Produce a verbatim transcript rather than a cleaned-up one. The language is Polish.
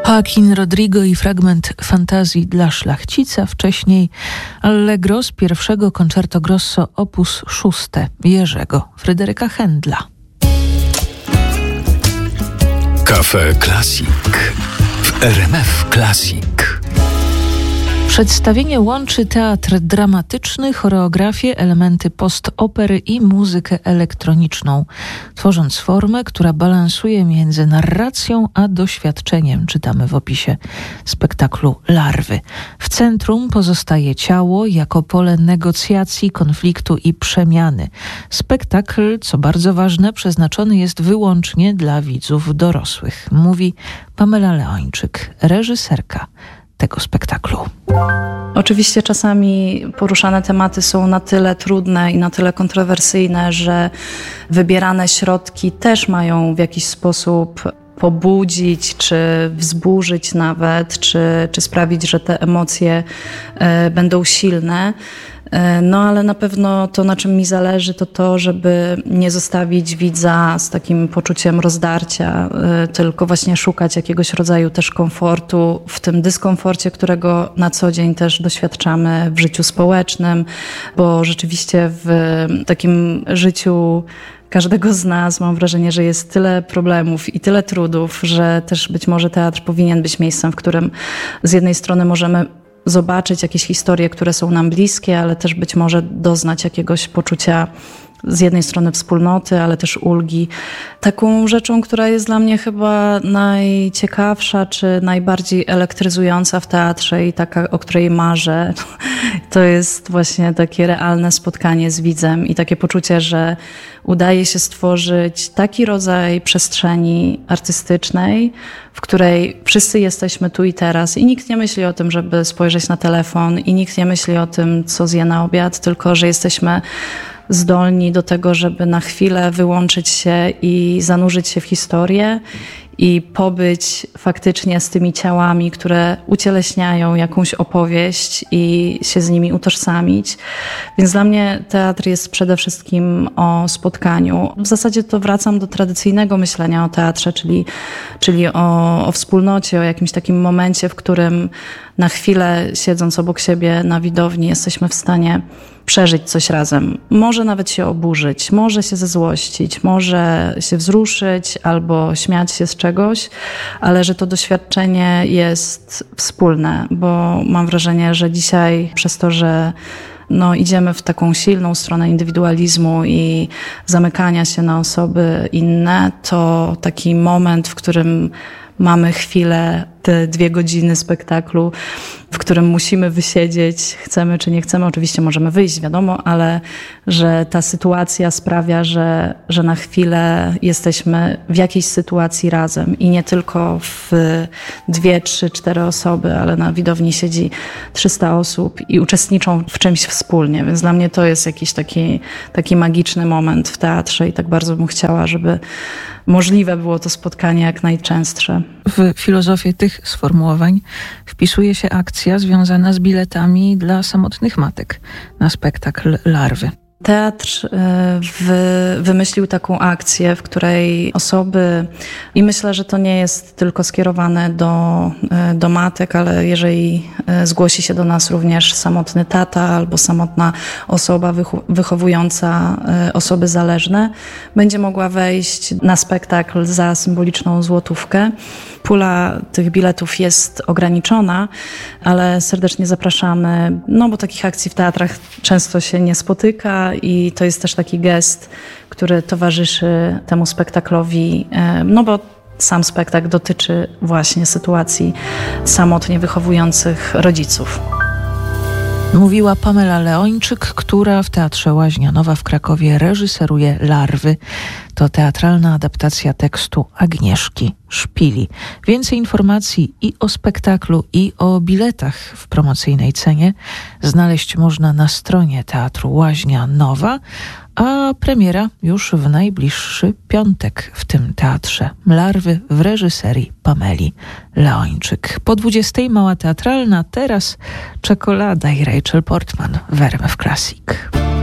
Joaquin Rodrigo i fragment Fantazji dla szlachcica, wcześniej Allegro z pierwszego Concerto Grosso opus szóste Jerzego Fryderyka Händla. Cafe Classic w R M F Classic. Przedstawienie łączy teatr dramatyczny, choreografię, elementy post-opery i muzykę elektroniczną, tworząc formę, która balansuje między narracją a doświadczeniem, czytamy w opisie spektaklu Larwy. W centrum pozostaje ciało jako pole negocjacji, konfliktu i przemiany. Spektakl, co bardzo ważne, przeznaczony jest wyłącznie dla widzów dorosłych, mówi Pamela Leończyk, reżyserka tego spektaklu. Oczywiście czasami poruszane tematy są na tyle trudne i na tyle kontrowersyjne, że wybierane środki też mają w jakiś sposób pobudzić, czy wzburzyć nawet, czy, czy sprawić, że te emocje e, będą silne. No ale na pewno to, na czym mi zależy, to to, żeby nie zostawić widza z takim poczuciem rozdarcia, tylko właśnie szukać jakiegoś rodzaju też komfortu w tym dyskomforcie, którego na co dzień też doświadczamy w życiu społecznym, bo rzeczywiście w takim życiu każdego z nas mam wrażenie, że jest tyle problemów i tyle trudów, że też być może teatr powinien być miejscem, w którym z jednej strony możemy zobaczyć jakieś historie, które są nam bliskie, ale też być może doznać jakiegoś poczucia z jednej strony wspólnoty, ale też ulgi. Taką rzeczą, która jest dla mnie chyba najciekawsza, czy najbardziej elektryzująca w teatrze i taka, o której marzę, to jest właśnie takie realne spotkanie z widzem i takie poczucie, że udaje się stworzyć taki rodzaj przestrzeni artystycznej, w której wszyscy jesteśmy tu i teraz i nikt nie myśli o tym, żeby spojrzeć na telefon i nikt nie myśli o tym, co zje na obiad, tylko że jesteśmy zdolni do tego, żeby na chwilę wyłączyć się i zanurzyć się w historię i pobyć faktycznie z tymi ciałami, które ucieleśniają jakąś opowieść i się z nimi utożsamić. Więc dla mnie teatr jest przede wszystkim o spotkaniu. W zasadzie to wracam do tradycyjnego myślenia o teatrze, czyli, czyli o, o wspólnocie, o jakimś takim momencie, w którym na chwilę siedząc obok siebie na widowni jesteśmy w stanie przeżyć coś razem. Może nawet się oburzyć, może się zezłościć, może się wzruszyć albo śmiać się z czegoś, ale że to doświadczenie jest wspólne, bo mam wrażenie, że dzisiaj przez to, że no, idziemy w taką silną stronę indywidualizmu i zamykania się na osoby inne, to taki moment, w którym mamy chwilę, te dwie godziny spektaklu, w którym musimy wysiedzieć, chcemy czy nie chcemy, oczywiście możemy wyjść, wiadomo, ale że ta sytuacja sprawia, że, że na chwilę jesteśmy w jakiejś sytuacji razem i nie tylko w dwie, trzy, cztery osoby, ale na widowni siedzi trzysta osób i uczestniczą w czymś wspólnie, więc dla mnie to jest jakiś taki, taki magiczny moment w teatrze i tak bardzo bym chciała, żeby możliwe było to spotkanie jak najczęstsze. W filozofię tych sformułowań wpisuje się akcja związana z biletami dla samotnych matek na spektakl Larwy. Teatr wy, wymyślił taką akcję, w której osoby, i myślę, że to nie jest tylko skierowane do, do matek, ale jeżeli zgłosi się do nas również samotny tata albo samotna osoba wychowująca osoby zależne, będzie mogła wejść na spektakl za symboliczną złotówkę. Pula tych biletów jest ograniczona, ale serdecznie zapraszamy, no bo takich akcji w teatrach często się nie spotyka i to jest też taki gest, który towarzyszy temu spektaklowi, no bo sam spektakl dotyczy właśnie sytuacji samotnie wychowujących rodziców. Mówiła Pamela Leończyk, która w Teatrze Łaźnia Nowa w Krakowie reżyseruje Larwy. To teatralna adaptacja tekstu Agnieszki Szpili. Więcej informacji i o spektaklu, i o biletach w promocyjnej cenie znaleźć można na stronie Teatru Łaźnia Nowa, a premiera już w najbliższy piątek w tym teatrze. Larwy w reżyserii Pameli Leończyk. Po dwudziestej Mała Teatralna, teraz Czekolada i Rachel Portman w R M F Classic.